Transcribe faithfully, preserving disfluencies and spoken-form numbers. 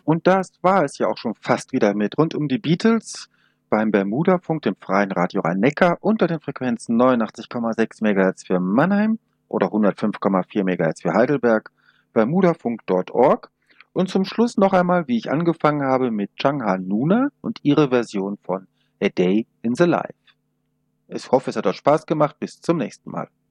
Und das war es ja auch schon fast wieder mit rund um die Beatles beim Bermuda-Funk, dem freien Radio Rhein-Neckar, unter den Frequenzen neunundachtzig Komma sechs Megahertz für Mannheim oder hundertfünf Komma vier Megahertz für Heidelberg, bermudafunk Punkt org und zum Schluss noch einmal, wie ich angefangen habe, mit Changha Nuna und ihre Version von A Day in the Life. Ich hoffe, es hat euch Spaß gemacht. Bis zum nächsten Mal.